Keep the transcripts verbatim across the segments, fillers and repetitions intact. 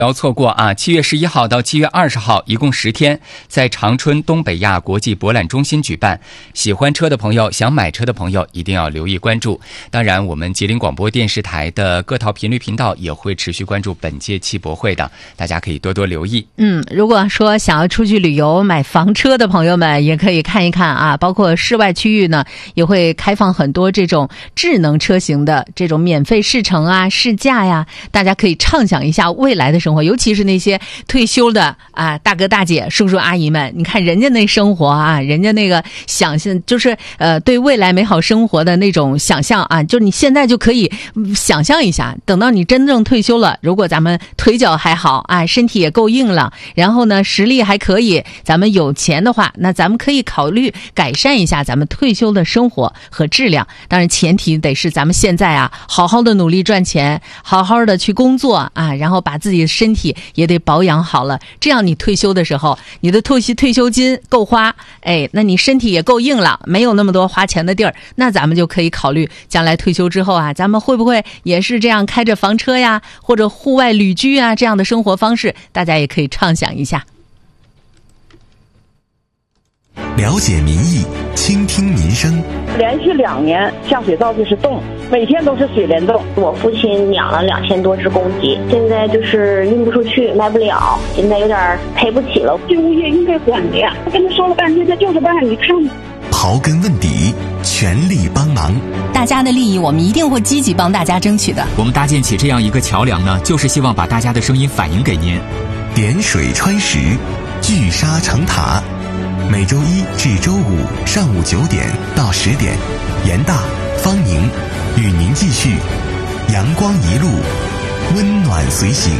不要错过啊！七月十一号到七月二十号，一共十天，在长春东北亚国际博览中心举办。喜欢车的朋友，想买车的朋友，一定要留意关注。当然，我们吉林广播电视台的各套频率频道也会持续关注本届汽博会的，大家可以多多留意。 嗯，如果说想要出去旅游买房车的朋友们，也可以看一看啊，包括室外区域呢，也会开放很多这种智能车型的这种免费试乘啊、试驾呀，大家可以畅想一下未来的生活，尤其是那些退休的啊大哥大姐、叔叔阿姨们，你看人家那生活啊，人家那个想象就是呃对未来美好生活的那种想象啊，就你现在就可以想象一下，等到你真正退休了，如果咱们腿脚还好啊，身体也够硬了，然后呢实力还可以，咱们有钱的话，那咱们可以考虑改善一下咱们退休的生活和质量。当然前提得是咱们现在啊好好的努力赚钱，好好的去工作啊，然后把自己的身体也得保养好了，这样你退休的时候，你的退休退休金够花，哎，那你身体也够硬了，没有那么多花钱的地儿，那咱们就可以考虑将来退休之后啊，咱们会不会也是这样开着房车呀，或者户外旅居啊，这样的生活方式，大家也可以畅想一下。 了解民意，倾听民生。 连续两年下水道就是冻，每天都是水帘洞。 我父亲养了两千多只公鸡，现在就是运不出去，卖不了，现在有点赔不起了。 这物业应该管的呀，我跟他说了半天，他就是不让你看。 刨根问底，全力帮忙。 大家的利益，我们一定会积极帮大家争取的。 我们搭建起这样一个桥梁呢，就是希望把大家的声音反映给您。 点水穿石，聚沙成塔。每周一至周五上午九点到十点，严大、方宁与您继续阳光一路，温暖随行。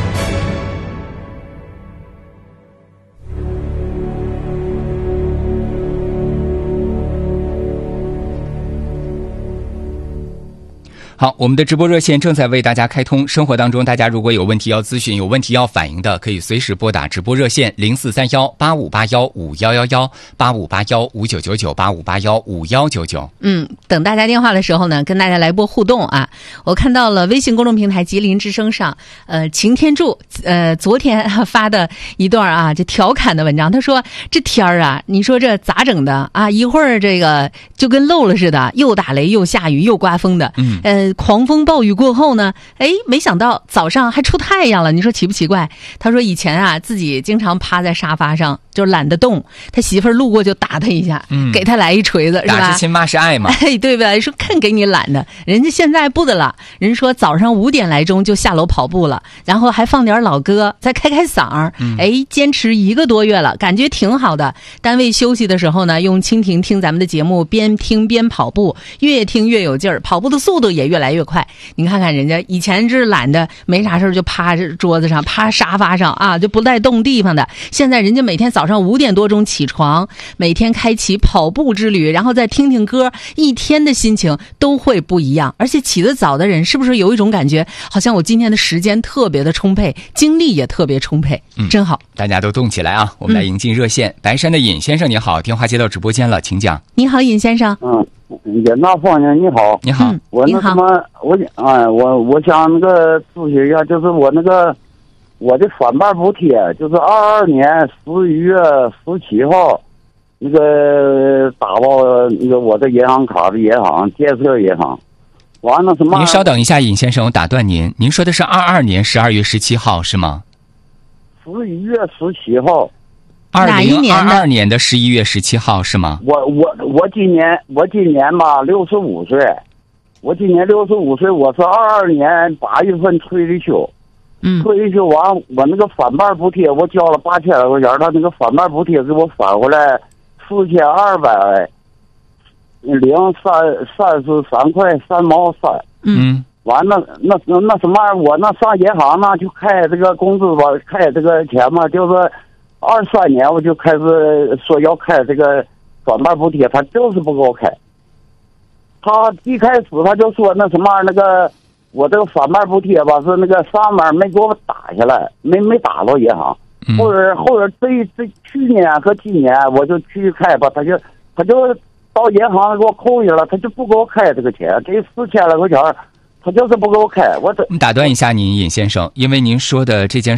好，我们的直播热线正在为大家开通。生活当中，大家如果有问题要咨询、有问题要反映的，可以随时拨打直播热线零四三幺八五八幺五幺幺幺八五八幺五九九九八五八幺五幺九九。 嗯，等大家电话的时候呢，跟大家来波互动啊。我看到了微信公众平台吉林之声上，呃，擎天柱呃昨天发的一段啊，就调侃的文章。他说这天儿啊，你说这咋整的啊？一会儿这个就跟漏了似的，又打雷又下雨又刮风的，嗯，呃。狂风暴雨过后呢，哎，没想到早上还出太阳了，你说奇不奇怪？他说以前啊，自己经常趴在沙发上，就懒得动，他媳妇儿路过就打他一下，嗯，给他来一锤子，是吧？ 打是亲，骂是爱嘛， 哎，对吧？说看给你懒的，人家现在不得了，人说早上五点来钟就下楼跑步了，然后还放点老歌，再开开嗓，嗯，哎，坚持一个多月了，感觉挺好的。单位休息的时候呢，用蜻蜓听咱们的节目，边听边跑步，越听越有劲儿，跑步的速度也越来越快。你看看人家以前是懒的，没啥事就趴着桌子上、趴沙发上啊，就不带动地方的。现在人家每天早上五点多钟起床，每天开启跑步之旅，然后再听听歌，一天的心情都会不一样。而且起得早的人，是不是有一种感觉，好像我今天的时间特别的充沛，精力也特别充沛，嗯，真好。 大家都动起来啊！我们来迎进热线。嗯、白山的尹先生你好，电话接到直播间了，请讲。 你好，尹先生。 嗯。严大方呢？你好， 你好， 嗯、 我那什么，我啊，我我想那个咨询一下，就是我那个我的返办补贴，就是二二年十一月十七号，那个打到那个我的银行卡的银行建设银行，完了什么？ 您稍等一下，尹先生，我打断您，您说的是二二年十二月十七号是吗？ 十一月十七号。 二零二二年的十一月十七号是吗？ 我我我今年我今年吧六十五岁，我今年六十五岁，我是二二年八月份退的休，嗯，退的休完，我那个返办补贴我交了八千来块钱，他那个返办补贴给我返回来四千二百零三三十三块三毛三， 嗯， 完了那那那什么，我那上银行那就开这个工资吧，开这个钱嘛，就是。二三年我就开始说要开这个返办补贴，他就是不给我开。他一开始他就说那什么那个我这个返办补贴吧是那个上面没给我打下来，没没打到银行。后边后边这这去年和今年我就去开吧，他就他就到银行给我扣下了，他就不给我开这个钱，这四千来块钱。他就是不给我开，我这打断一下您，尹先生，因为您说的这件